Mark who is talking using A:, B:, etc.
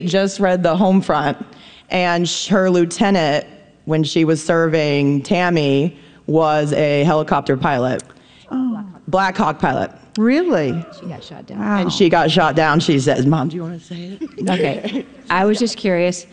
A: Just read the home front, and her lieutenant, when she was serving Tammy, was a helicopter pilot. Black Hawk pilot.
B: Really?
C: She got shot down.
B: Wow.
A: And she got shot down. She says, Mom, do you want to say it?
C: Okay. I was just curious.